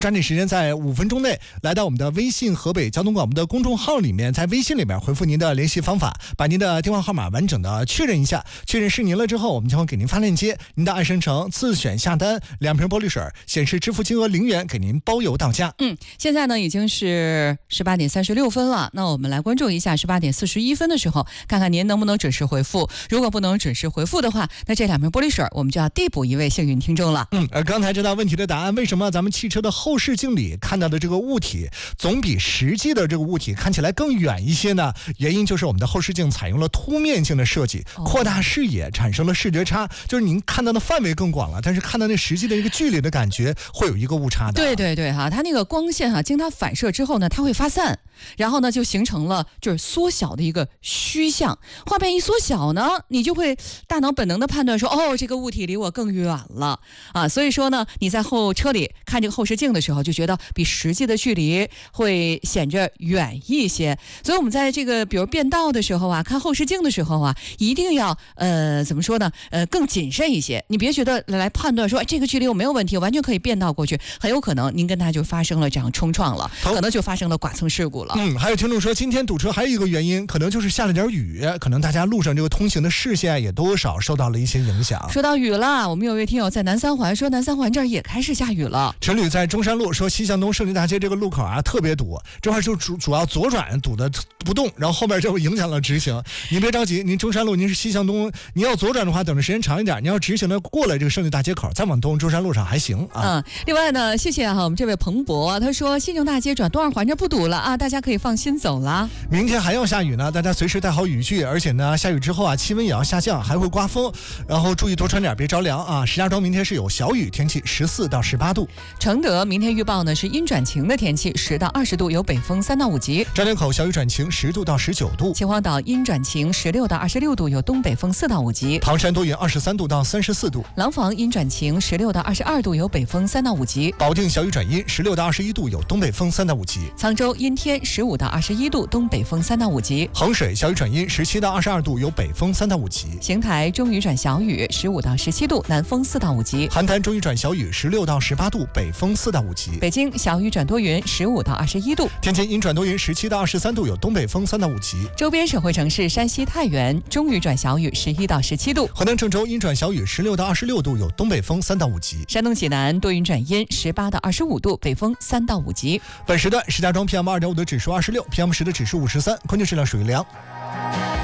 抓紧时间在5分钟内来到我们的微信河北交通广播的公众号里面，在微信里面回复您的联系方法，把您的电话号码完整的确认一下，确认是您了之后，我们将会给您发链接，您的爱生成自选下单2瓶玻璃水，显示支付金额0元，给您包邮到家。 现在呢已经是18点36分了，那我们来关注一下18点41分的时候，看看您能不能准时回复。如果不能准时回复的话，那这2瓶玻璃水我们就要递补一位幸运听众了。 刚才这道问题的答案，为什么咱们汽车的后视镜里看到的这个物体总比实际的这个物体看起来更远一些呢？原因就是我们的后视镜采用了凸面镜的设计，扩大视野，产生了视觉差，就是您看到的范围更广了，但是看到那实际的一个距离的感觉会有一个误差的。 对哈，它那个光线经它反射之后呢，它会发散，然后呢就形成了就是缩小的一个虚像。画面一缩小呢，你就会大脑本能的判断说，这个物体离我更远了啊。所以说呢，你在后车里看这个后视镜的时候，就觉得比实际的距离会显着远一些。所以我们在这个比如变道的时候看后视镜的时候一定要怎么说呢？更谨慎一些。你别觉得来判断说这个距离我没有问题，完全可以变道过去，很有可能您跟他就发生了这样冲撞了，可能就发生了剐蹭事故了。 还有听众说，今天堵车还有一个原因，可能就是下了点雨，可能大家路上这个通行的视线也多少受到了一些影响。 说到雨了，我们有位听友在南三环说，南三环这儿也开始下雨了。 陈旅在中山路说，西向东胜利大街这个路口特别堵，这块就主要左转堵的不动，然后后面就影响了直行。您别着急，您中山路您是西向东，您要左转的话，等的时间长一点，您要直行的过来这个胜利大街口，再往东中山路上还行啊。 另外呢，谢谢我们这位彭博，他说西城大街转东二环这不堵了大家可以放心走了。 明天还要下雨呢，大家随时带好雨具，而且呢，下雨之后气温也要下降，还会刮风，然后注意多穿点，别着凉石家庄明天是有小雨，天气14到18度。 承德明天预报呢是阴转晴的天气，10到20度，有北风3到5级。 张家口小雨转晴10度到19度。 秦皇岛阴转晴16到26度，有东北风4到5级。 唐山多云23度到34度。 廊坊阴转晴16到22度，有北风3到5级。 保定小雨转阴16到21度，有东北风3到5级。 沧州阴天15到21度，东北风3到5级。 衡水小雨转阴17到22度，有北风3到5级。 邢台中雨转小雨15到17度，南风4到5级。 邯郸中雨转小雨16到18度，北风4到5级。 北京小雨转多云15到21度。 天津阴转多云17到23度，有东北风3到5级。 周边省会城市山西太原中雨转小雨11到17度。 河南郑州阴转小雨16到26度，有东北风3到5级。 山东济南多云转阴18到25度，北风3到5级。 本时段石家庄 PM2.5 的指数26，PM10的指数53，空气质量属于良。